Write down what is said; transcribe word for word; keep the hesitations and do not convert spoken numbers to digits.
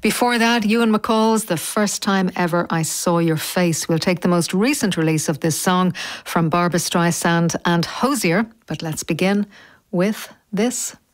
Before that, Ewan McCall's The First Time Ever I Saw Your Face. We'll take the most recent release of this song from Barbra Streisand and Hozier, but let's begin with this.